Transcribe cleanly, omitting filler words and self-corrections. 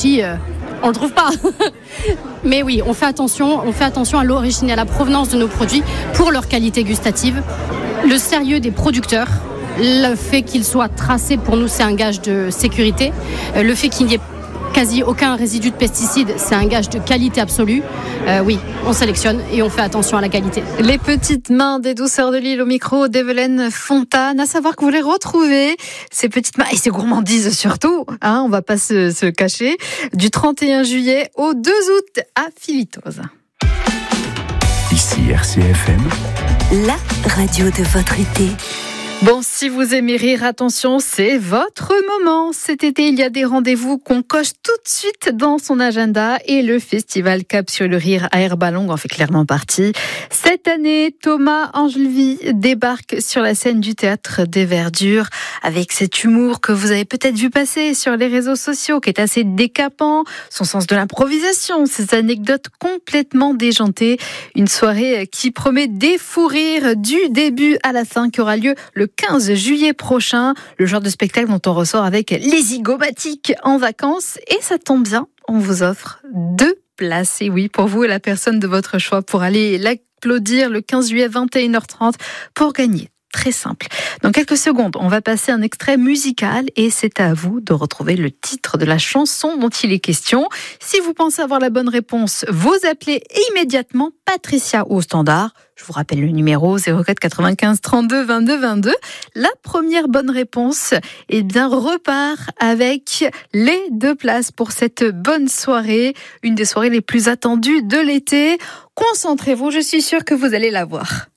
sushi, on le trouve pas. Mais oui, on fait attention à l'origine et à la provenance de nos produits pour leur qualité gustative, le sérieux des producteurs. Le fait qu'ils soient tracés, pour nous, c'est un gage de sécurité. Le fait qu'il n'y ait quasi aucun résidu de pesticides, c'est un gage de qualité absolue. Oui, on sélectionne et on fait attention à la qualité. Les petites mains des douceurs de l'île au micro d'Evelyne Fontane. À savoir que vous les retrouvez, ces petites mains, et ces gourmandises surtout, on va pas se cacher, du 31 juillet au 2 août à Philitoz. Ici RCFM, la radio de votre été. Bon, si vous aimez rire, attention, c'est votre moment. Cet été, il y a des rendez-vous qu'on coche tout de suite dans son agenda et le festival Cap sur le Rire à Herballong en fait clairement partie. Cette année, Thomas Angelvy débarque sur la scène du Théâtre des Verdures avec cet humour que vous avez peut-être vu passer sur les réseaux sociaux, qui est assez décapant, son sens de l'improvisation, ses anecdotes complètement déjantées. Une soirée qui promet des fous rires du début à la fin, qui aura lieu le 15 juillet prochain, le genre de spectacle dont on ressort avec les zygomatiques en vacances. Et ça tombe bien, on vous offre 2 places. Et oui, pour vous et la personne de votre choix, pour aller l'applaudir le 15 juillet 21h30 pour gagner. Très simple. Dans quelques secondes, on va passer un extrait musical et c'est à vous de retrouver le titre de la chanson dont il est question. Si vous pensez avoir la bonne réponse, vous appelez immédiatement Patricia au standard. Je vous rappelle le numéro 04 95 32 22 22. La première bonne réponse, repart avec les 2 places pour cette bonne soirée, une des soirées les plus attendues de l'été. Concentrez-vous, je suis sûre que vous allez la voir.